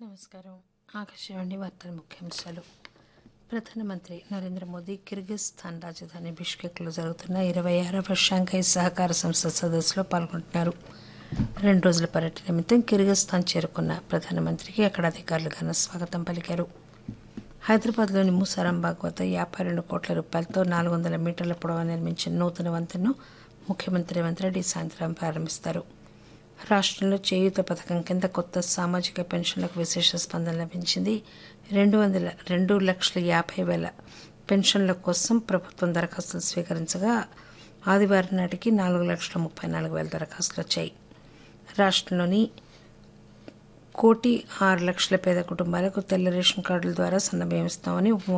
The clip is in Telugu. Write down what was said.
నమస్కారం. ఆకాశవాణి వార్తల ముఖ్యాంశాలు. ప్రధానమంత్రి నరేంద్ర మోదీ కిర్గిస్థాన్ రాజధాని బిష్కెక్లో జరుగుతున్న 26వ షాంఘై సహకార సంస్థ సదస్సులో పాల్గొంటున్నారు. 2 రోజుల పర్యటన నిమిత్తం కిర్గిస్థాన్ చేరుకున్న ప్రధానమంత్రికి అక్కడ అధికారులు ఘన స్వాగతం పలికారు. హైదరాబాద్లోని ముసారాంబాగ్ వద్ద 52 కోట్ల రూపాయలతో 400 మీటర్ల పొడవు నిర్మించిన నూతన వంతెనను ముఖ్యమంత్రి రేవంత్ రెడ్డి సాయంత్రం ప్రారంభిస్తారు. రాష్ట్రంలో చేయూత పథకం కింద కొత్త సామాజిక పెన్షన్లకు విశేష స్పందన లభించింది. 2,50,000 పెన్షన్ల కోసం ప్రభుత్వం దరఖాస్తులు స్వీకరించగా ఆదివారం నాటికి 4,34,000 దరఖాస్తులు వచ్చాయి. రాష్ట్రంలోని 1,06,00,000 పేద కుటుంబాలకు తెల్ల రేషన్ కార్డుల ద్వారా సన్నబియ్యం ఇస్తామని ఉప